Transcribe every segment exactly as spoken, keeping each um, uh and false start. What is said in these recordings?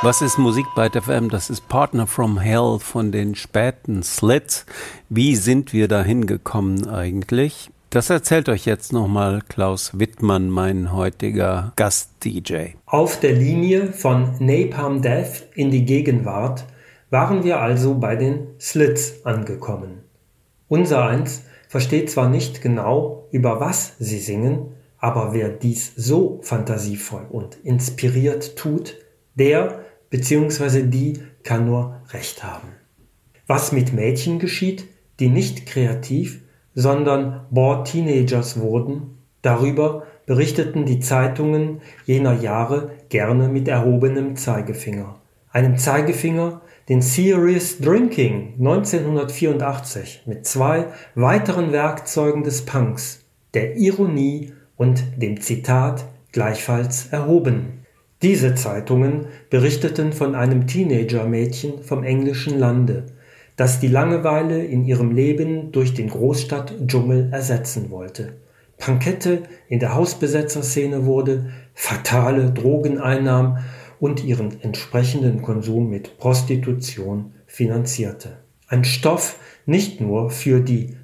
Was ist Musik bei F M? Das ist Partner from Hell von den späten Slits. Wie sind wir da hingekommen eigentlich? Das erzählt euch jetzt nochmal Klaus Wittmann, mein heutiger Gast-D J. Auf der Linie von Napalm Death in die Gegenwart waren wir also bei den Slits angekommen. Unsereins versteht zwar nicht genau, über was sie singen, aber wer dies so fantasievoll und inspiriert tut, der bzw. die kann nur Recht haben. Was mit Mädchen geschieht, die nicht kreativ, sondern Bored Teenagers wurden, darüber berichteten die Zeitungen jener Jahre gerne mit erhobenem Zeigefinger. Einem Zeigefinger, den Serious Drinking neunzehnhundertvierundachtzig mit zwei weiteren Werkzeugen des Punks, der Ironie und dem Zitat gleichfalls erhoben. Diese Zeitungen berichteten von einem Teenager-Mädchen vom englischen Lande, das die Langeweile in ihrem Leben durch den Großstadt-Dschungel ersetzen wollte. Punkette in der Hausbesetzerszene wurde, fatale Drogen einnahm und ihren entsprechenden Konsum mit Prostitution finanzierte. Ein Stoff nicht nur für die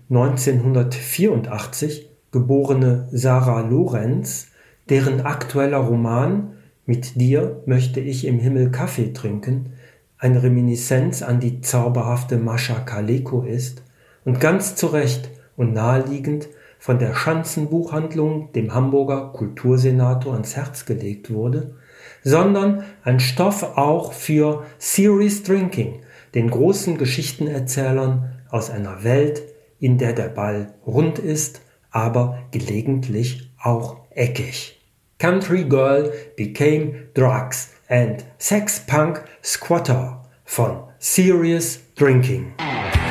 neunzehnhundertvierundachtzig geborene Sarah Lorenz, deren aktueller Roman Mit dir möchte ich im Himmel Kaffee trinken eine Reminiszenz an die zauberhafte Mascha Kaleko ist und ganz zu Recht und naheliegend von der Schanzenbuchhandlung dem Hamburger Kultursenator ans Herz gelegt wurde, sondern ein Stoff auch für Serious Drinking, den großen Geschichtenerzählern aus einer Welt, in der der Ball rund ist, aber gelegentlich auch eckig. Country Girl Became Drugs and Sex Punk Squatter von Serious Drinking.